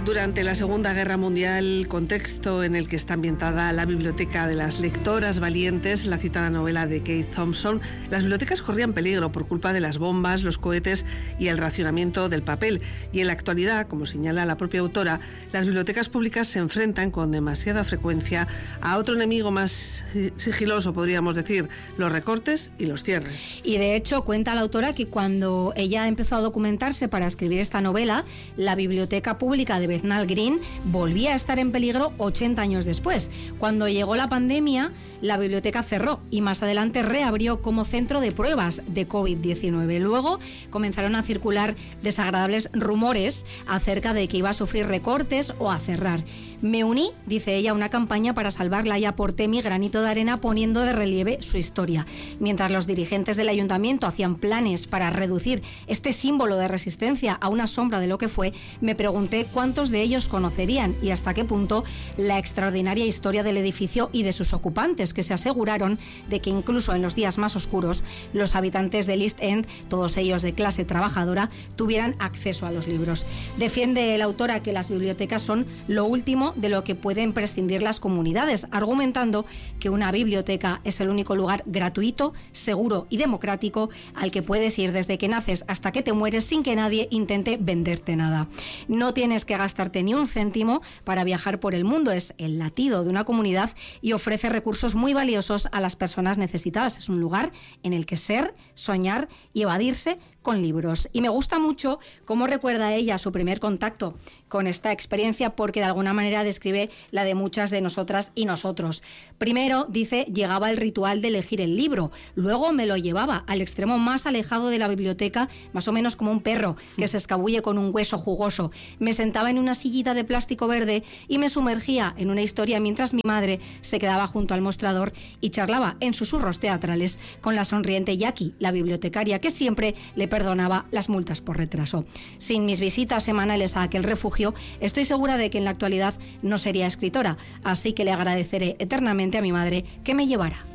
Durante la Segunda Guerra Mundial, contexto en el que está ambientada la Biblioteca de las Lectoras Valientes, la citada novela de Keith Thompson, las bibliotecas corrían peligro por culpa de las bombas, los cohetes y el racionamiento del papel. Y en la actualidad, como señala la propia autora, las bibliotecas públicas se enfrentan con demasiada frecuencia a otro enemigo más sigiloso, podríamos decir, los recortes y los cierres. Y de hecho, cuenta la autora que cuando ella empezó a documentarse para escribir esta novela, la biblioteca pública de Bethnal Green volvía a estar en peligro 80 años después. Cuando llegó la pandemia, la biblioteca cerró y más adelante reabrió como centro de pruebas de COVID-19. Luego comenzaron a circular desagradables rumores acerca de que iba a sufrir recortes o a cerrar. Me uní, dice ella, a una campaña para salvarla y aporté mi granito de arena poniendo de relieve su historia. Mientras los dirigentes del ayuntamiento hacían planes para reducir este símbolo de resistencia a una sombra de lo que fue, me pregunté cuántos de ellos conocerían y hasta qué punto la extraordinaria historia del edificio y de sus ocupantes, que se aseguraron de que incluso en los días más oscuros los habitantes del East End, todos ellos de clase trabajadora, tuvieran acceso a los libros. Defiende la autora que las bibliotecas son lo último de lo que pueden prescindir las comunidades, argumentando que una biblioteca es el único lugar gratuito, seguro y democrático al que puedes ir desde que naces hasta que te mueres sin que nadie intente venderte nada. No tienes que gastarte ni un céntimo para viajar por el mundo, es el latido de una comunidad y ofrece recursos muy valiosos a las personas necesitadas. Es un lugar en el que ser, soñar y evadirse con libros. Y me gusta mucho cómo recuerda ella su primer contacto con esta experiencia, porque de alguna manera describe la de muchas de nosotras y nosotros. Primero, dice, llegaba el ritual de elegir el libro. Luego me lo llevaba al extremo más alejado de la biblioteca, más o menos como un perro que se escabulle con un hueso jugoso. Me sentaba en una sillita de plástico verde y me sumergía en una historia mientras mi madre se quedaba junto al mostrador y charlaba en susurros teatrales con la sonriente Jackie, la bibliotecaria, que siempre le perdonaba las multas por retraso. Sin mis visitas semanales a aquel refugio, estoy segura de que en la actualidad no sería escritora, así que le agradeceré eternamente a mi madre que me llevara.